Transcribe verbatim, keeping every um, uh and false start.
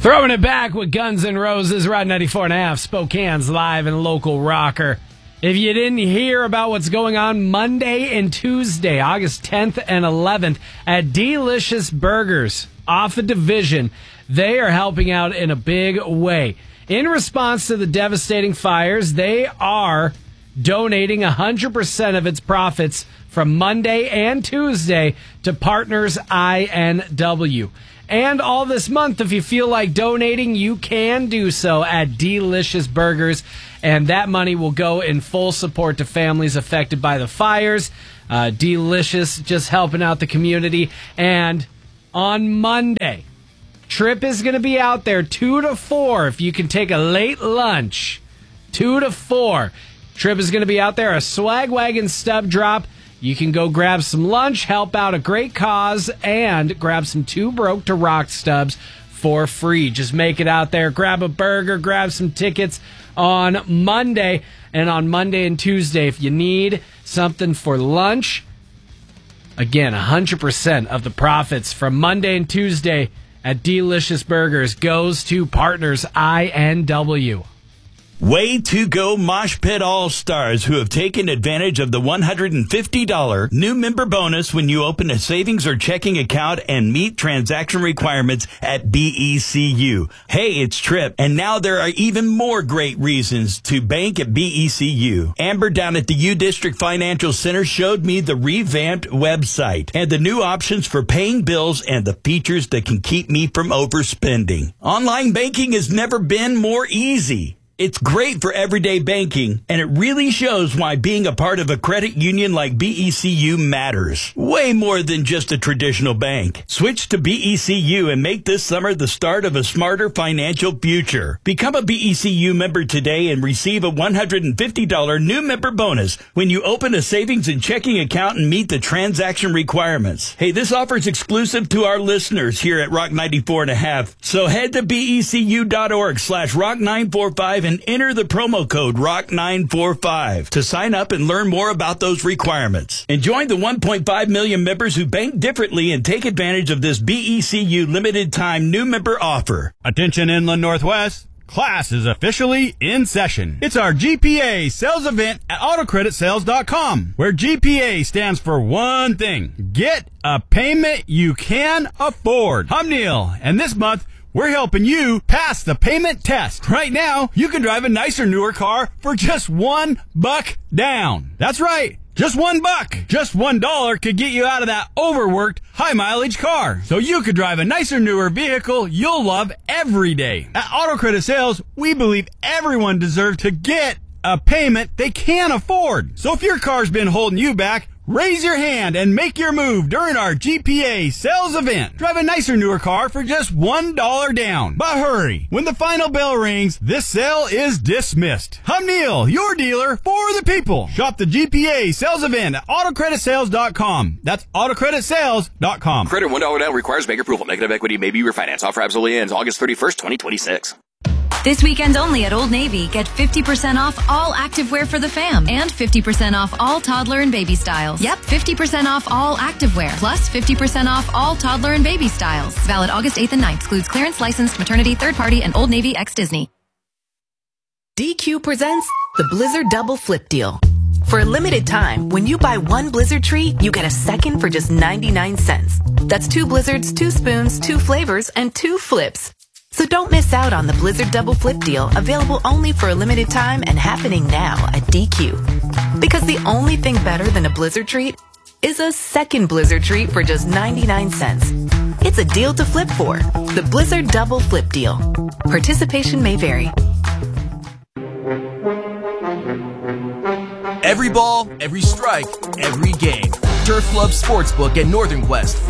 Throwing it back with Guns N' Roses, Rod ninety-four and a half, Spokane's live and local rocker. If you didn't hear about what's going on Monday and Tuesday, August tenth and eleventh, at Delicious Burgers off of Division, they are helping out in a big way. In response to the devastating fires, they are donating one hundred percent of its profits from Monday and Tuesday to Partners I N W. And all this month, if you feel like donating, you can do so at Delicious Burgers. And that money will go in full support to families affected by the fires. Uh, Delicious just helping out the community. And on Monday, Trip is going to be out there two to four if you can take a late lunch. two to four. Trip is going to be out there, a swag wagon stub drop. You can go grab some lunch, help out a great cause, and grab some Too Broke to Rock stubs for free. Just make it out there. Grab a burger, grab some tickets on Monday. And on Monday and Tuesday, if you need something for lunch, again, one hundred percent of the profits from Monday and Tuesday at Delicious Burgers goes to Partners I N W. Way to go, Mosh Pit All-Stars, who have taken advantage of the one hundred fifty dollars new member bonus when you open a savings or checking account and meet transaction requirements at B E C U. Hey, it's Trip, and now there are even more great reasons to bank at B E C U. Amber down at the U District Financial Center showed me the revamped website and the new options for paying bills and the features that can keep me from overspending. Online banking has never been more easy. It's great for everyday banking, and it really shows why being a part of a credit union like B E C U matters. Way more than just a traditional bank. Switch to B E C U and make this summer the start of a smarter financial future. Become a B E C U member today and receive a one hundred fifty dollars new member bonus when you open a savings and checking account and meet the transaction requirements. Hey, this offer is exclusive to our listeners here at Rock ninety-four and a half. So head to becu.org slash rock nine four five and enter the promo code rock nine four five to sign up and learn more about those requirements. And join the one point five million members who bank differently and take advantage of this B E C U limited time new member offer. Attention Inland Northwest. Class is officially in session. It's our G P A sales event at auto credit sales dot com, where G P A stands for one thing. Get a payment you can afford. I'm Neil, and this month, we're helping you pass the payment test. Right now, you can drive a nicer, newer car for just one buck down. That's right. Just one buck. Just one dollar could get you out of that overworked, high-mileage car. So you could drive a nicer, newer vehicle you'll love every day. At Auto Credit Sales, we believe everyone deserves to get a payment they can afford. So if your car's been holding you back, raise your hand and make your move during our G P A sales event. Drive a nicer, newer car for just one dollar down. But hurry. When the final bell rings, this sale is dismissed. I'm Neil, your dealer for the people. Shop the G P A sales event at auto credit sales dot com. That's auto credit sales dot com. Credit one dollar down requires bank approval. Negative equity may be refinanced. Offer absolutely ends August thirty-first, twenty twenty-six. This weekend only at Old Navy, get fifty percent off all activewear for the fam and fifty percent off all toddler and baby styles. Yep, fifty percent off all activewear plus fifty percent off all toddler and baby styles. Valid August eighth and ninth. Excludes clearance, licensed, maternity, third party, and Old Navy x Disney. D Q presents the Blizzard Double Flip Deal. For a limited time, when you buy one Blizzard treat, you get a second for just ninety-nine cents. That's two Blizzards, two spoons, two flavors, and two flips. So don't miss out on the Blizzard Double Flip Deal, available only for a limited time and happening now at D Q. Because the only thing better than a Blizzard treat is a second Blizzard treat for just ninety-nine cents. It's a deal to flip for. The Blizzard Double Flip Deal. Participation may vary. Every ball, every strike, every game. Turf Club Sportsbook at Northern Quest